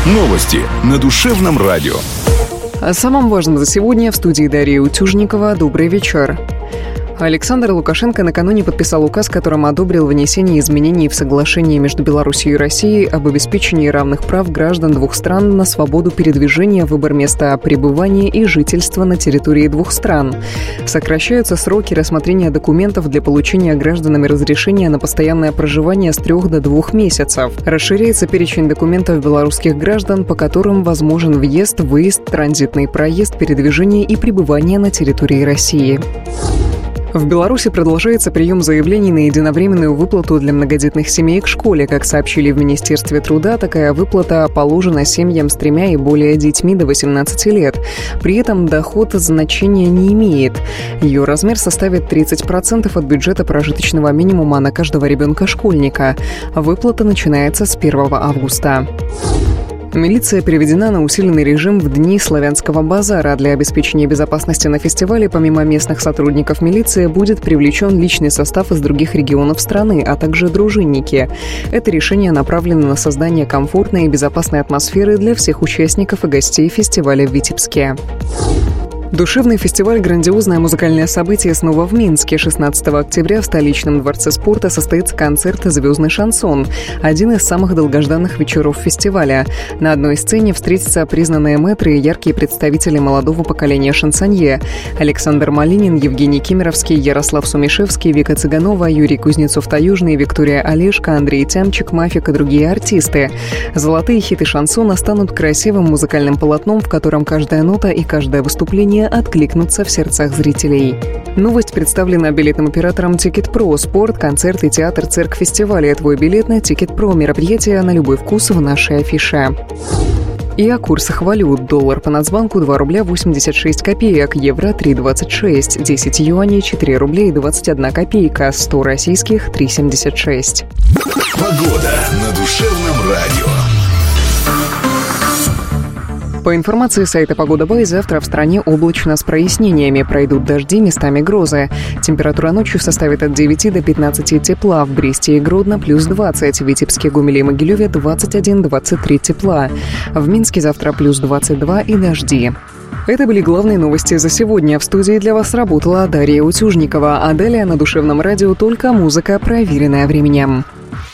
Новости на Душевном радио. О самом важном за сегодня в студии Дарья Утюжникова. Добрый вечер. Александр Лукашенко накануне подписал указ, которым одобрил внесение изменений в соглашение между Беларусью и Россией об обеспечении равных прав граждан двух стран на свободу передвижения, выбор места пребывания и жительства на территории двух стран. Сокращаются сроки рассмотрения документов для получения гражданами разрешения на постоянное проживание с 3 до 2 месяцев. Расширяется перечень документов белорусских граждан, по которым возможен въезд, выезд, транзитный проезд, передвижение и пребывание на территории России. В Беларуси продолжается прием заявлений на единовременную выплату для многодетных семей к школе. Как сообщили в Министерстве труда, такая выплата положена семьям с 3 и более детьми до 18 лет. При этом доход значения не имеет. Ее размер составит 30% от бюджета прожиточного минимума на каждого ребенка-школьника. Выплата начинается с 1 августа. Милиция переведена на усиленный режим в дни Славянского базара. Для обеспечения безопасности на фестивале, помимо местных сотрудников милиции, будет привлечен личный состав из других регионов страны, а также дружинники. Это решение направлено на создание комфортной и безопасной атмосферы для всех участников и гостей фестиваля в Витебске. Душевный фестиваль «Грандиозное музыкальное событие» снова в Минске. 16 октября в столичном дворце спорта состоится концерт «Звездный шансон», один из самых долгожданных вечеров фестиваля. На одной сцене встретятся признанные мэтры и яркие представители молодого поколения шансонье: Александр Малинин, Евгений Кемеровский, Ярослав Сумишевский, Вика Цыганова, Юрий Кузнецов-Таюжный, Виктория Олешко, Андрей Тямчик, Мафик и другие артисты. Золотые хиты шансона станут красивым музыкальным полотном, в котором каждая нота и каждое выступление откликнутся в сердцах зрителей. Новость представлена билетным оператором Ticket.Pro. Спорт, концерт и театр, цирк фестиваля. Твой билет на Ticket.Pro. Мероприятие на любой вкус в нашей афише. И о курсах валют. Доллар по Нацбанку 2 рубля 86 копеек, евро 3,26, 10 юаней 4 рубля и 21 копейка, 100 российских 3,76. Погода на Душевном радио. По информации сайта «Погода.бай», завтра в стране облачно с прояснениями. Пройдут дожди, местами грозы. Температура ночью составит от 9 до 15 тепла. В Бресте и Гродно плюс 20. В Витебске, Гомеле и Могилеве 21-23 тепла. В Минске завтра плюс 22 и дожди. Это были главные новости за сегодня. В студии для вас работала Дарья Утюжникова. А далее на Душевном радио только музыка, проверенная временем.